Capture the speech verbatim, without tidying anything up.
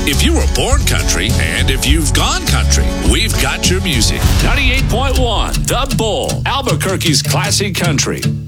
If you were born country and if you've gone country, we've got your music. ninety-eight point one The Bull, Albuquerque's classic country.